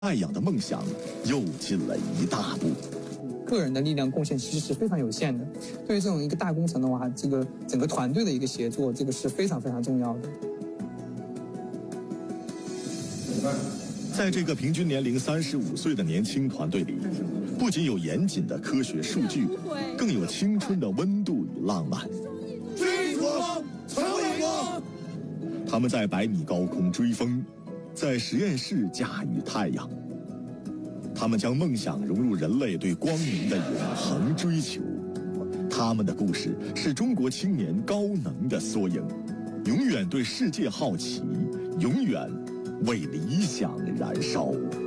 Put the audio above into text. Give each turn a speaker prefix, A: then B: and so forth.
A: 太阳的梦想又进了一大步。
B: 个人的力量贡献其实是非常有限的，对于这种一个大工程的话，这个整个团队的一个协作，这个是非常非常重要的。
A: 在这个平均年龄35岁的年轻团队里，不仅有严谨的科学数据，更有青春的温度与浪漫。
C: 追逐成为光，
A: 他们在100米高空追风，在实验室驾驭太阳。他们将梦想融入人类对光明的永恒追求。他们的故事是中国青年高能的缩影，永远对世界好奇，永远为理想燃烧。